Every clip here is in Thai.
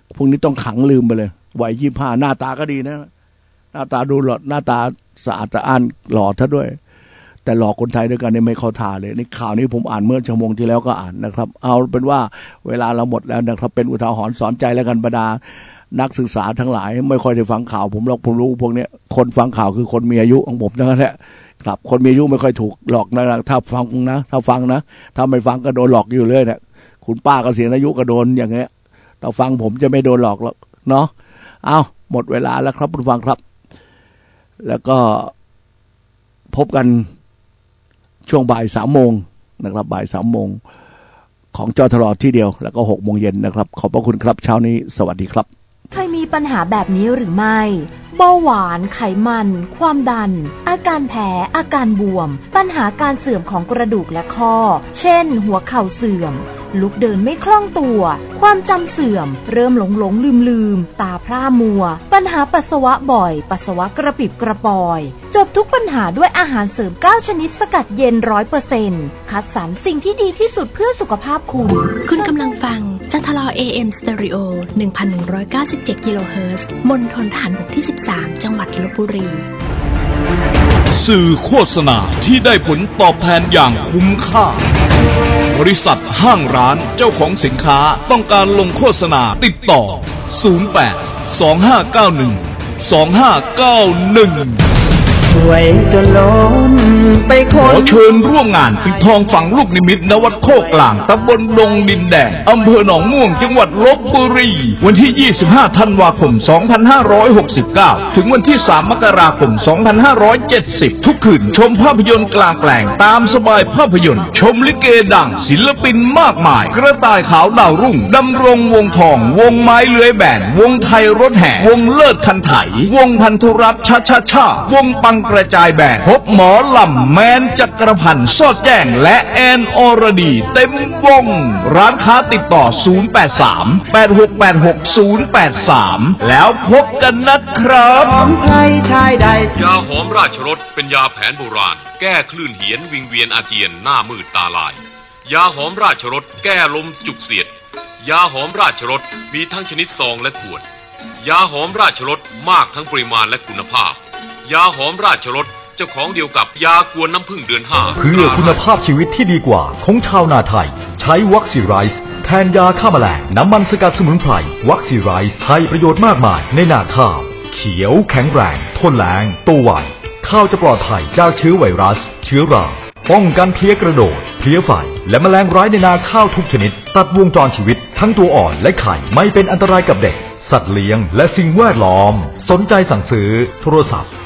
พวกนี้ต้องขังลืมไปเลยวัย25หน้าตาก็ดีนะหน้าตาดูหล่อหน้าตาสะอาดสะอ้านหล่อท่าด้วยแต่หลอกคนไทยด้วยกันนี่ไม่เข้าท่าเลยในข่าวนี้ผมอ่านเมื่อชั่วโมงที่แล้วก็อ่านนะครับเอาเป็นว่าเวลาเราหมดแล้วนะครับเป็นอุทาหรณ์สอนใจแล้วกันบรรดานักศึกษาทั้งหลายไม่ค่อยได้ฟังข่าวผมหรอกผมรู้พวกนี้คนฟังข่าวคือคนมีอายุของผมนั่นแหละครับคนมีอายุไม่ค่อยถูกหลอกนะถ้าฟังนะถ้าฟังนะถ้าไม่ฟังก็โดนหลอกอยู่เรื่อยเนี่ยคุณป้าเกษียณอายุก็โดนอย่างเงี้ยถ้าฟังผมจะไม่โดนหลอกหรอกเนาะเอาหมดเวลาแล้วครับคุณฟังครับแล้วก็พบกันช่วงบ่าย3 โมงนะครับบ่าย3 โมงของจทรที่เดียวแล้วก็6 โมงเย็นนะครับขอบพระคุณครับเช้านี้สวัสดีครับเคยมีปัญหาแบบนี้หรือไม่เบาหวานไขมันความดันอาการแพ้อาการบวมปัญหาการเสื่อมของกระดูกและข้อเช่นหัวเข่าเสื่อมลุกเดินไม่คล่องตัวความจำเสื่อมเริ่มหลงลืมตาพร่ามัวปัญหาปัสสาวะบ่อยปัสสาวะกระปิบกระปอยจบทุกปัญหาด้วยอาหารเสริม9ชนิดสกัดเย็น 100% คัดสรรสิ่งที่ดีที่สุดเพื่อสุขภาพคุณกำลังฟังจทร AM Stereo 1197 กิโลเฮิรตซ์มณฑลทหารบกที่13จังหวัดลพบุรีสื่อโฆษณาที่ได้ผลตอบแทนอย่างคุ้มค่าบริษัทห้างร้านเจ้าของสินค้าต้องการลงโฆษณาติดต่อ08 2591 2591 สวยจนล้นไปขอเชิญร่วมงานปิดทองฝังลูกนิมิตณวัดโคกลางตำบลดงดินแดงอำเภอหนองม่วงจังหวัดลพบุรีวันที่25ธันวาคม2569ถึงวันที่3มกราคม2570ทุกคืนชมภาพยนตร์กลางแปลงตามสบายภาพยนตร์ชมลิเกดังศิลปินมากมายกระต่ายขาวดาวรุ่งดำรงวงทองวงไม้เลื้อยแบนวงไทยรถแห่วงเลิศคันไถวงพันธุรัตน์ชาวงปังกระจายแบนพบหมอลำแมนจักรพันธ์ซอดแจ้งและแอนอรดีเต็มวงร้านค้าติดต่อ0838686083แล้วพบกันนะครับยาหอมราชรสเป็นยาแผนโบราณแก้คลื่นเหียนวิงเวียนอาเจียนหน้ามืดตาลายยาหอมราชรสแก้ลมจุกเสียดยาหอมราชรสมีทั้งชนิดซองและขวดยาหอมราชรสมากทั้งปริมาณและคุณภาพยาหอมราชรสเจ้าของเดียวกับยากวนน้ำผึ้งเดือน5 เพื่อคุณภาพชีวิตที่ดีกว่าของชาวนาไทยใช้วัคซีไรซ์แทนยาฆ่าแมลงน้ำมันสกัดสมุนไพรวัคซีไรซ์ให้ประโยชน์มากมายในนาข้าวเขียวแข็งแรงทนแล้งโตไวข้าวจะปลอดภัยจากเชื้อไวรัสเชื้อราป้องกันเพลี้ยกระโดดเพลี้ยไฟและแมลงร้ายในนาข้าวทุกชนิดตัดวงจรชีวิตทั้งตัวอ่อนและไข่ไม่เป็นอันตรายกับเด็กสัตว์เลี้ยงและสิ่งแวดล้อมสนใจสั่งซื้อโทรศัพท์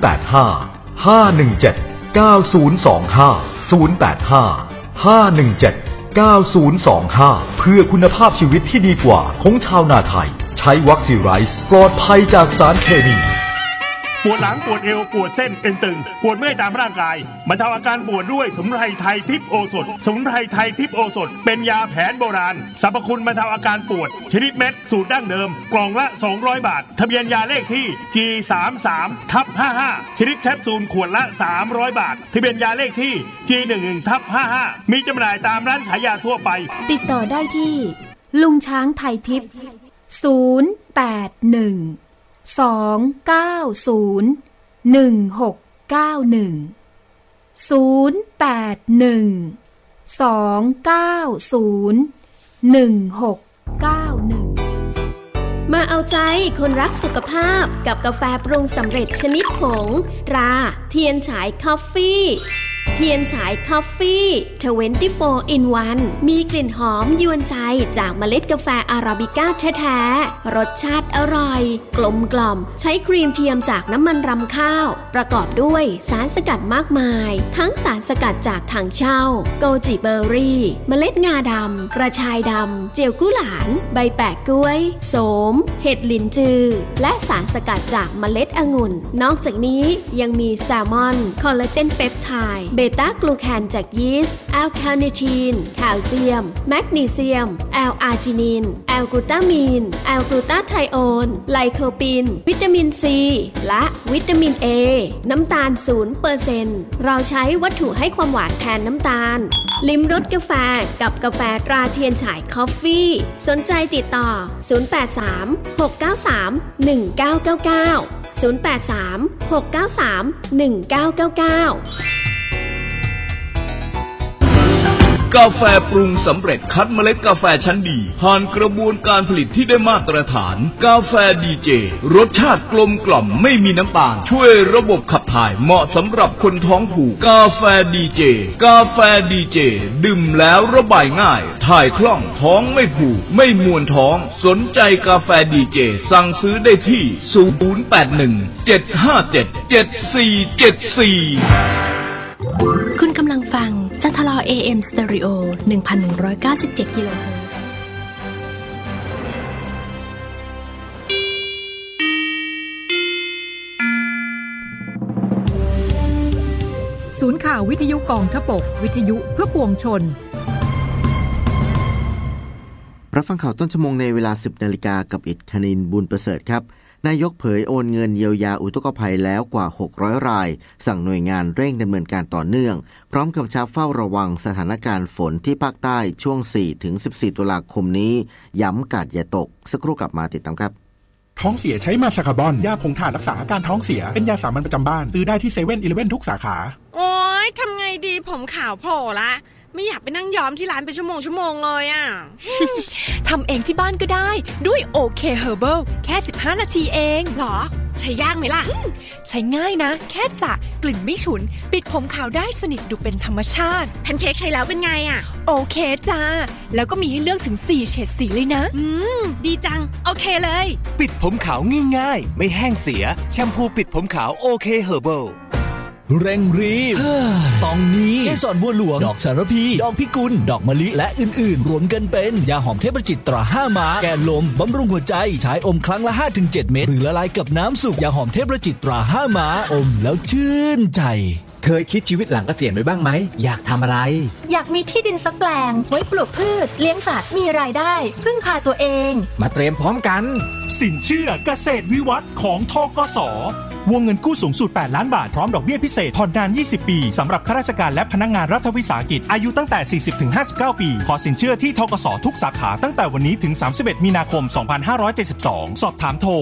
085-517-9025 เพื่อคุณภาพชีวิตที่ดีกว่าของชาวนาไทยใช้วัคซีไรซ์ปลอดภัยจากสารเคมีปวดหลังปวดเอวปวดเส้นเอ็นตึงปวดเมื่อยตามร่างกายบรรเทาอาการปวดด้วยสมุนไพรไทยทิพย์โอสถสมุนไพรไทยทิพย์โอสถเป็นยาแผนโบราณสรรพคุณบรรเทาอาการปวดชนิดเม็ดสูตรดั้งเดิมกล่องละ200 บาททะเบียนยาเลขที่ G33/55 ชนิดแคปซูลขวดละ300 บาททะเบียนยาเลขที่ G11/55 มีจำหน่ายตามร้านขายยาทั่วไปติดต่อได้ที่ลุงช้างไทยทิพย์มาเอาใจคนรักสุขภาพกับกาแฟปรุงสำเร็จชนิดผงราเทียนฉายคอฟฟี่เทียนฉายคอฟฟี่24 in 1มีกลิ่นหอมยวนใจจากเมล็ดกาแฟอาราบิก้าแท้ๆรสชาติอร่อยกลมกล่อมใช้ครีมเทียมจากน้ำมันรำข้าวประกอบด้วยสารสกัดมากมายทั้งสารสกัดจากถังเช่าโกจิเบอร์รี่เมล็ดงาดำกระชายดำเจียวกุหลาบใบแปะกล้วยโสมเห็ดหลินจือและสารสกัดจากเมล็ดองุ่นนอกจากนี้ยังมีแซลมอนคอลลาเจนเปปไทด์เบเบต้ากลูแคนจากยีสต์แอลคาเนทีนแคลเซียมแมกนีเซียมแอลอาร์จินินแอลกลูตามีนแอลกลูตาไทโอนไลโคปินวิตามินซีและวิตามินเอน้ำตาล 0% เราใช้วัตถุให้ความหวานแทนน้ำตาลลิ้มรสกาแฟกับกาแฟตราเทียนฉายคอฟฟี่สนใจติดต่อ083-693-1999 083-693-1999 กาแฟปรุงสำเร็จคัดเมล็ดกาแฟชั้นดีผ่านกระบวนการผลิตที่ได้มาตรฐานกาแฟดีเจรสชาติกลมกล่อมไม่มีน้ำตาลช่วยระบบขับถ่ายเหมาะสำหรับคนท้องผูกกาแฟดีเจกาแฟดีเจดื่มแล้วระบายง่ายถ่ายคล่องท้องไม่ผูกไม่มวนท้องสนใจกาแฟดีเจสั่งซื้อได้ที่081-757-7474 คุณกำลังฟังจันทรา AM Stereo 1197 กิโลเฮิรตซ์ศูนย์ข่าววิทยุกองทพบกวิทยุเพื่อปวงชนรับฟังข่าวต้นชั่วโมงในเวลา 10 นาฬิกากับอิฐคณินบุญประเสริฐครับนายกเผยโอนเงินเยียวยาอุทกภัยแล้วกว่า600รายสั่งหน่วยงานเร่งดำเนินการต่อเนื่องพร้อมกำชับเฝ้าระวังสถานการณ์ฝนที่ภาคใต้ช่วง 4-14 ตุลาคมนี้ย้ำกาดอย่าตกสักครู่กลับมาติดตามครับท้องเสียใช้มาสคาร์บอนยาผงถ่านรักษาอาการท้องเสียเป็นยาสามัญประจำบ้านซื้อได้ที่เซเว่นอีเลฟเว่นทุกสาขาโอ๊ยทำไงดีผมขาวโผล่ละไม่อยากไปนั่งย้อมที่ร้านเป็นชั่วโมงเลยอ่ะทำเองที่บ้านก็ได้ด้วยโอเคเฮอร์เบิลแค่15นาทีเองหรอใช้ยากไหมล่ะใช้ง่ายนะแค่สระกลิ่นไม่ฉุนปิดผมขาวได้สนิทดูเป็นธรรมชาติแพนเค้กใช้แล้วเป็นไงอ่ะโอเคจ้าแล้วก็มีให้เลือกถึง4เฉดสีเลยนะดีจังโอเคเลยปิดผมขาวง่ายๆไม่แห้งเสียแชมพูปิดผมขาวโอเคเฮอร์เบิลเร่งรีบตองนี้เกสรบัวหลวงดอกสารพีดอกพิกุลดอกมะลิและอื่นๆรวมกันเป็นยาหอมเทพจิตตรา5ม้าแก้ลมบำรุงหัวใจใช้อมครั้งละ 5-7 เม็ดหรือละลายกับน้ำสุกยาหอมเทพจิตตรา5ม้าอมแล้วชื่นใจเคยคิดชีวิตหลังเกษียณไว้บ้างไหมอยากทำอะไรอยากมีที่ดินสักแปลงไว้ปลูกพืชเลี้ยงสัตว์มีรายได้พึ่งพาตัวเองมาเตรียมพร้อมกันสินเชื่อเกษตรวิวัฒน์ของธกส.วงเงินกู้สูงสุด8ล้านบาทพร้อมดอกเบี้ยพิเศษผ่อนนาน20ปีสำหรับข้าราชการและพนักงานรัฐวิสาหกิจอายุตั้งแต่ 40-59 ปีขอสินเชื่อที่ธกส.ทุกสาขาตั้งแต่วันนี้ถึง31มีนาคม2572สอบถามโทร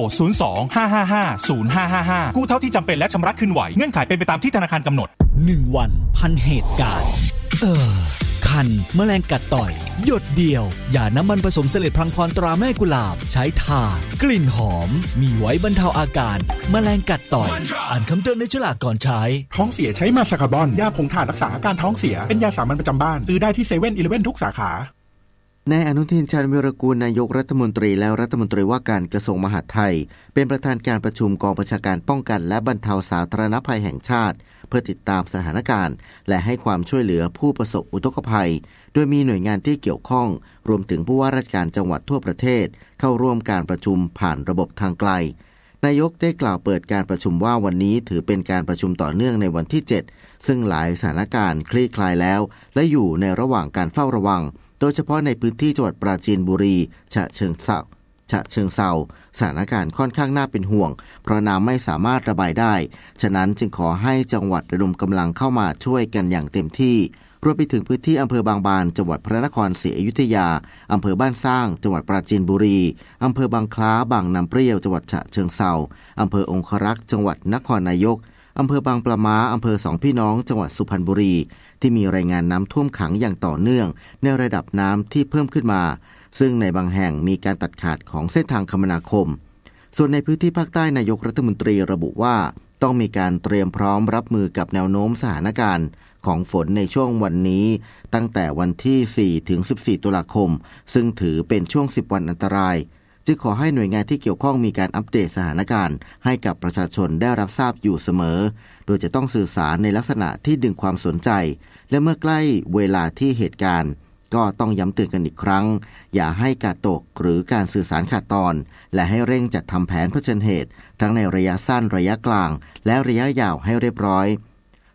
02-555-0555กู้เท่าที่จำเป็นและชำระคืนไหวเงื่อนไขเป็นไปตามที่ธนาคารกำหนด 1วันพันเหตุการณ์คันแมลงกัดต่อยหยดเดียวยาน้ำมันผสมเสลดพลังพรตราแม่กุหลาบใช้ทากลิ่นหอมมีไว้บรรเทาอาการแมลงกัดต่อยอ่านคำเตือนในฉลากก่อนใช้ท้องเสียใช้มาสคาร์บอนยาผงถ่านรักษาอาการท้องเสียเป็นยาสามัญประจำบ้านซื้อได้ที่เซเว่นอีเลฟเว่นทุกสาขานายอนุทินชาญวิรากูลนายกรัฐมนตรีและรัฐมนตรีว่าการกระทรวงมหาดไทยเป็นประธานการประชุมกองบัญชาการป้องกันและบรรเทาสาธารณภัยแห่งชาติเพื่อติดตามสถานการณ์และให้ความช่วยเหลือผู้ประสบอุทกภัยโดยมีหน่วยงานที่เกี่ยวข้องรวมถึงผู้ว่าราชการจังหวัดทั่วประเทศเข้าร่วมการประชุมผ่านระบบทางไกลนายกได้กล่าวเปิดการประชุมว่าวันนี้ถือเป็นการประชุมต่อเนื่องในวันที่7ซึ่งหลายสถานการณ์คลี่คลายแล้วและอยู่ในระหว่างการเฝ้าระวังโดยเฉพาะในพื้นที่จังหวัดปราจีนบุรีฉะเชิงเทราสถานการณ์ค่อนข้างน่าเป็นห่วงเพราะน้ำไม่สามารถระบายได้ฉะนั้นจึงขอให้จังหวัดระดมกำลังเข้ามาช่วยกันอย่างเต็มที่รวมไปถึงพื้นที่อำเภอบางบานจังหวัดพระนครศรีอยุธยาอำเภอบ้านสร้างจังหวัดปราจีนบุรีอำเภอบางคล้าบางน้ำเปรี้ยวจังหวัดฉะเชิงเทราอำเภอองครักษ์จังหวัดนครนายกอำเภอบางปะม้าอำเภอสองพี่น้องจังหวัดสุพรรณบุรีที่มีรายงานน้ำท่วมขังอย่างต่อเนื่องในระดับน้ำที่เพิ่มขึ้นมาซึ่งในบางแห่งมีการตัดขาดของเส้นทางคมนาคมส่วนในพื้นที่ภาคใต้นายกรัฐมนตรีระบุว่าต้องมีการเตรียมพร้อมรับมือกับแนวโน้มสถานการณ์ของฝนในช่วงวันนี้ตั้งแต่วันที่ 4-14 ตุลาคมซึ่งถือเป็นช่วง10วันอันตรายจึงขอให้หน่วยงานที่เกี่ยวข้องมีการอัปเดตสถานการณ์ให้กับประชาชนได้รับทราบอยู่เสมอโดยจะต้องสื่อสารในลักษณะที่ดึงความสนใจและเมื่อใกล้เวลาที่เหตุการณ์ก็ต้องย้ำเตือนกันอีกครั้งอย่าให้กาดตกหรือการสื่อสารขาดตอนและให้เร่งจัดทำแผนเผชิญเหตุทั้งในระยะสั้นระยะกลางและระยะยาวให้เรียบร้อย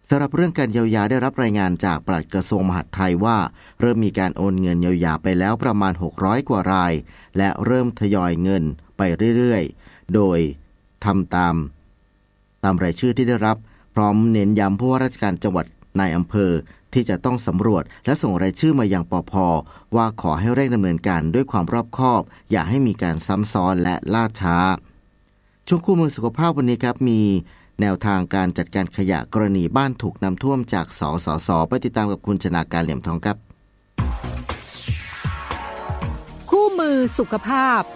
สำหรับเรื่องการเยียวยาได้รับรายงานจากปลัดกระทรวงมหาดไทยว่าเริ่มมีการโอนเงินเยียวยาไปแล้วประมาณ600กว่ารายและเริ่มทยอยเงินไปเรื่อยๆโดยทำตามรายชื่อที่ได้รับพร้อมเน้นย้ำผู้ว่าราชการจังหวัดนายอำเภอที่จะต้องสำรวจและส่งรายชื่อมายังปภ.ว่าขอให้เร่งดำเนินการด้วยความรอบคอบอย่าให้มีการซ้ำซ้อนและล่าช้าช่วงคู่มือสุขภาพวันนี้ครับมีแนวทางการจัดการขยะกรณีบ้านถูกน้ำท่วมจากสสส.ไปติดตามกับคุณชนาการเหลี่ยมทองครับคู่มือสุขภาพ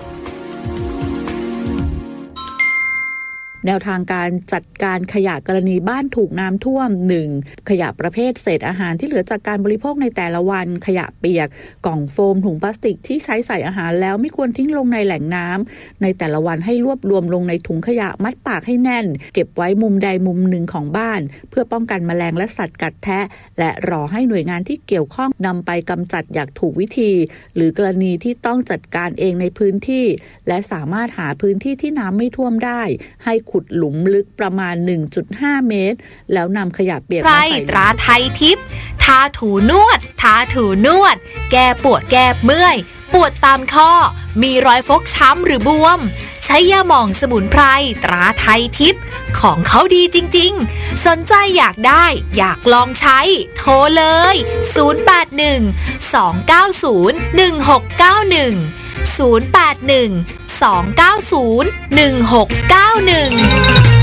แนวทางการจัดการขยะกรณีบ้านถูกน้ำท่วม 1. ขยะประเภทเศษอาหารที่เหลือจากการบริโภคในแต่ละวันขยะเปียกกล่องโฟมถุงพลาสติกที่ใช้ใส่อาหารแล้วไม่ควรทิ้งลงในแหล่งน้ำในแต่ละวันให้รวบรวมลงในถุงขยะมัดปากให้แน่นเก็บไว้มุมใดมุมหนึ่งของบ้านเพื่อป้องกันแมลงและสัตว์กัดแทะและรอให้หน่วยงานที่เกี่ยวข้องนำไปกำจัดอย่างถูกวิธีหรือกรณีที่ต้องจัดการเองในพื้นที่และสามารถหาพื้นที่ที่น้ำไม่ท่วมได้ให้ขุดหลุมลึกประมาณ 1.5 เมตรแล้วนำขยะเปียกมาใส่ตราไทยทิพย์ทาถูนวดแก้ปวดแก้เมื่อยปวดตามข้อมีรอยฟกช้ำหรือบวมใช้ยาหม่องสมุนไพรตราไทยทิพย์ของเขาดีจริงๆสนใจอยากได้อยากลองใช้โทรเลย081 290 1691 081 290 1691